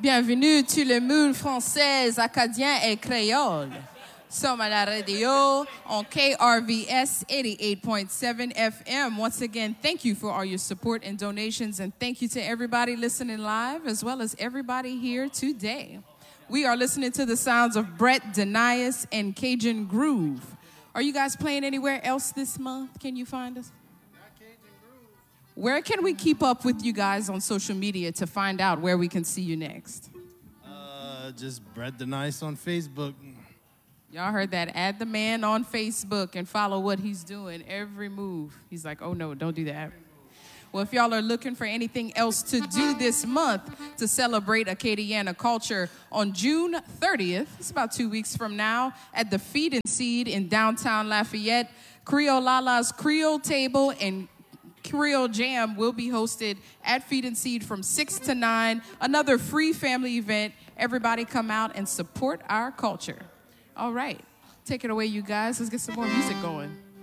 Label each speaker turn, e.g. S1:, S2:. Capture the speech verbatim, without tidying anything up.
S1: Bienvenue to le moule française, acadien et créole. Sommes à la radio on K R V S eighty-eight point seven F M. Once again, thank you for all your support and donations, and thank you to everybody listening live as well as everybody here today. We are listening to the sounds of Brett Denias and Cajun Groove. Are you guys playing anywhere else this month? Can you find us? Where can we keep up with you guys on social media to find out where we can see you next?
S2: Uh, just Brett Denias on Facebook.
S1: Y'all heard that. Add the man on Facebook and follow what he's doing. Every move. He's like, oh, no, don't do that. Well, if y'all are looking for anything else to do this month to celebrate Acadiana culture, on June thirtieth, it's about two weeks from now, at the Feed and Seed in downtown Lafayette, Creole Lala's Creole Table and Creole Jam will be hosted at Feed and Seed from six to nine. Another free family event. Everybody come out and support our culture. All right. Take it away, you guys. Let's get some more music going.